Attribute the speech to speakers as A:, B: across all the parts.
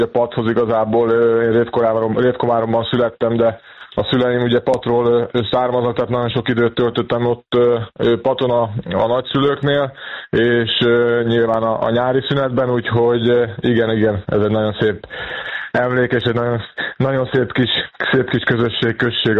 A: A Pathoz igazából én Révkomáromban születtem, de a szüleim ugye Patról származnak, tehát nagyon sok időt töltöttem ott Paton a nagyszülőknél, és nyilván a nyári szünetben, úgyhogy igen, ez egy nagyon szép emlék, és egy nagyon szép kis község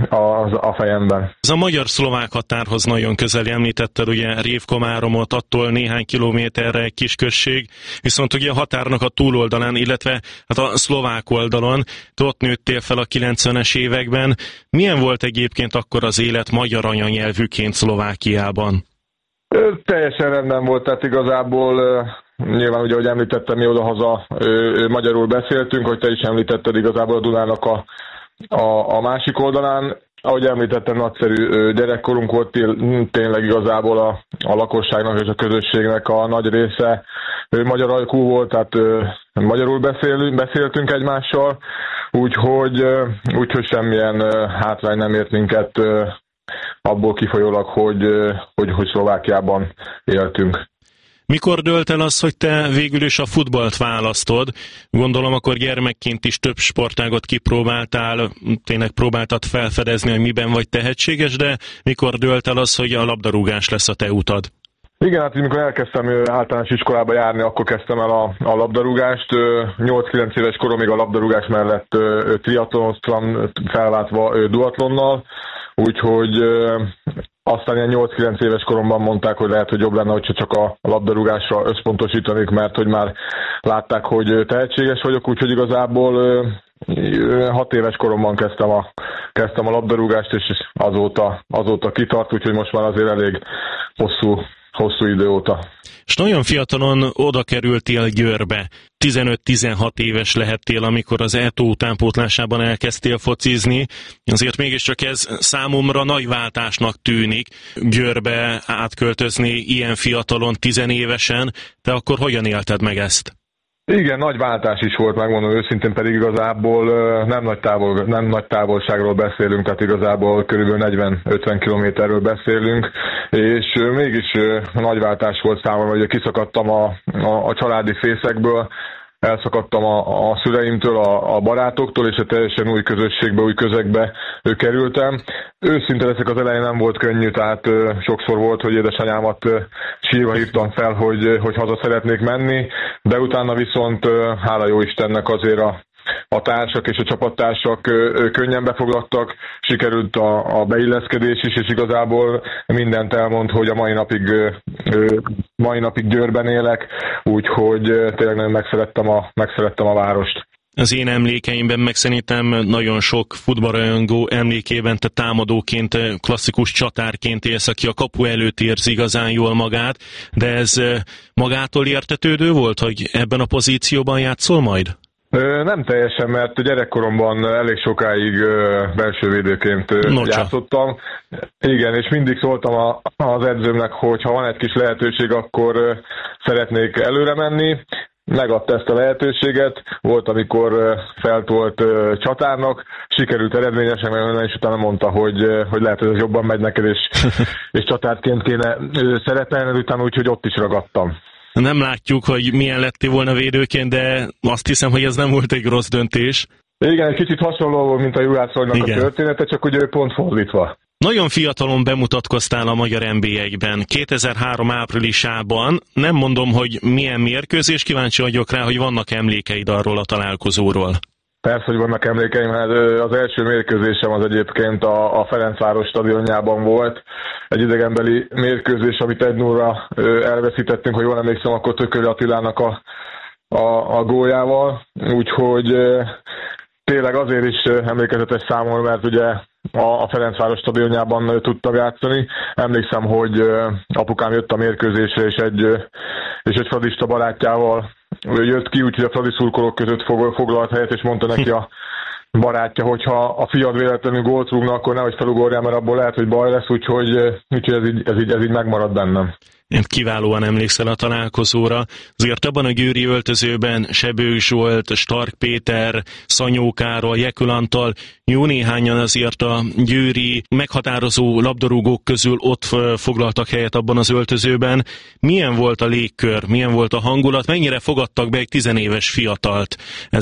A: a fejemben.
B: Ez a magyar-szlovák határhoz nagyon közeli, említetted ugye Révkomáromot, attól néhány kilométerre egy kis község, viszont ugye a határnak a túloldalán, illetve hát a szlovák oldalon, te ott nőttél fel a 90-es években. Milyen volt egyébként akkor az élet magyar anyanyelvűként Szlovákiában?
A: Teljesen rendben volt, tehát igazából nyilván ugye, ahogy említettem, mi odahaza magyarul beszéltünk, hogy te is említetted igazából a Dunának a másik oldalán. Ahogy említettem, nagyszerű gyerekkorunk volt, tényleg igazából a lakosságnak és a közösségnek a nagy része magyar ajkú volt, tehát magyarul beszéltünk egymással, úgyhogy semmilyen hátrány nem ért minket abból kifolyólag, hogy Szlovákiában éltünk.
B: Mikor dőlt el az, hogy te végül is a futballt választod? Gondolom, akkor gyermekként is több sportágot kipróbáltál, tényleg próbáltad felfedezni, hogy miben vagy tehetséges, de mikor dőlt el az, hogy a labdarúgás lesz a te utad?
A: Igen, hát amikor elkezdtem általános iskolába járni, akkor kezdtem el a labdarúgást. 8-9 éves koromig a labdarúgás mellett triatlonoztam, felváltva duatlonnal, úgyhogy aztán ilyen 8-9 éves koromban mondták, hogy lehet, hogy jobb lenne, hogyha csak a labdarúgásra összpontosítanék, mert hogy már látták, hogy tehetséges vagyok, úgyhogy igazából 6 éves koromban kezdtem a labdarúgást, és azóta kitart, úgyhogy most már azért elég hosszú idő óta.
B: És nagyon fiatalon oda kerültél Győrbe. 15-16 éves lehettél, amikor az ETO utánpótlásában elkezdtél focizni. Azért mégiscsak ez számomra nagy váltásnak tűnik. Győrbe átköltözni ilyen fiatalon, 10 évesen. Te akkor hogyan élted meg ezt?
A: Igen, nagy váltás is volt, megmondom őszintén, pedig igazából nem nagy távolságról beszélünk, tehát igazából körülbelül 40-50 kilométerről beszélünk, és mégis nagy váltás volt számomra, hogy kiszakadtam a családi fészekből, elszakadtam a szüleimtől, a barátoktól, és a teljesen új közösségbe, új közegbe kerültem. Őszinte leszek, az elején nem volt könnyű, tehát sokszor volt, hogy édesanyámat sírva hívtam fel, hogy haza szeretnék menni, de utána viszont hála jó Istennek azért a társak és a csapattársak könnyen befoglaltak, sikerült a beilleszkedés is, és igazából mindent elmond, hogy a mai napig Győrben élek, úgyhogy tényleg nagyon megszerettem a várost.
B: Az én emlékeimben, meg szerintem nagyon sok futballrajongó emlékében te támadóként, klasszikus csatárként élsz, aki a kapu előtt érzi igazán jól magát, de ez magától értetődő volt, hogy ebben a pozícióban játszol majd?
A: Nem teljesen, mert gyerekkoromban elég sokáig belsővédőként játszottam. Igen, és mindig szóltam az edzőmnek, hogy ha van egy kis lehetőség, akkor szeretnék előre menni. Megadta ezt a lehetőséget, volt, amikor feltolt csatárnak, sikerült eredményesen menni, és utána mondta, hogy lehet, hogy ez jobban megy neked, és csatárként kéne szerepelni, utána úgyhogy ott is ragadtam.
B: Nem látjuk, hogy milyen lettél volna védőként, de azt hiszem, hogy ez nem volt egy rossz döntés.
A: Igen, egy kicsit hasonló volt, mint a Juhászolnak a története, csak ugye pont fordítva.
B: Nagyon fiatalon bemutatkoztál a magyar NB1-ben, 2003 áprilisában. Nem mondom, hogy milyen mérkőzés, kíváncsi vagyok rá, hogy vannak emlékeid arról a találkozóról.
A: Persze, hogy vannak emlékeim, hát az első mérkőzésem az egyébként a Ferencváros stadionjában volt. Egy idegenbeli mérkőzés, amit 1-0-ra elveszítettünk, hogy jól emlékszem, akkor Tököli Attilának a góljával. Úgyhogy tényleg azért is emlékezetes számomra, mert ugye a Ferencváros stadionjában tudtam játszani. Emlékszem, hogy apukám jött a mérkőzésre, és egy fradista barátjával jött ki, úgyhogy a fradi szurkolók között foglalt helyet, és mondta neki a barátja, hogyha a fiad véletlenül gólt rúgna, akkor nehogy felugorjál, mert abból lehet, hogy baj lesz, úgyhogy ez így megmaradt bennem.
B: kiválóan emlékszel a találkozóra. Azért abban a győri öltözőben Sebők Zsolt, Stark Péter, Szanyó Károly, Jekül Antal, jó néhányan azért a győri meghatározó labdarúgók közül ott foglaltak helyet abban az öltözőben. Milyen volt a légkör, milyen volt a hangulat, mennyire fogadtak be egy 10 éves fiatalt